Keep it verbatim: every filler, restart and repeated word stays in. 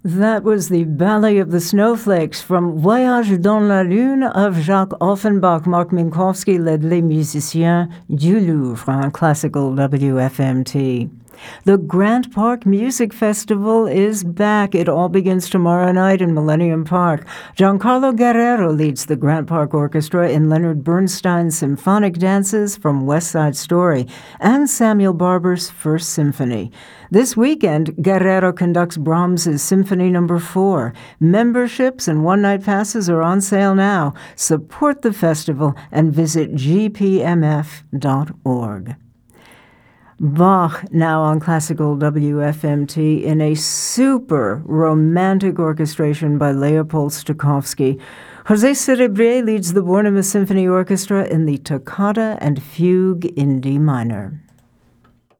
That was the Ballet of the Snowflakes from Voyage dans la Lune of Jacques Offenbach. Mark Minkowski led Les Musiciens du Louvre on Classical W F M T. The Grant Park Music Festival is back. It all begins tomorrow night in Millennium Park. Giancarlo Guerrero leads the Grant Park Orchestra in Leonard Bernstein's symphonic dances from West Side Story and Samuel Barber's First Symphony. This weekend, Guerrero conducts Brahms's Symphony Number four. Memberships and one-night passes are on sale now. Support the festival and visit g p m f dot org. Bach, now on Classical W F M T, in a super romantic orchestration by Leopold Stokowski. José Cerebrier leads the Bornemus Symphony Orchestra in the Toccata and Fugue in D minor.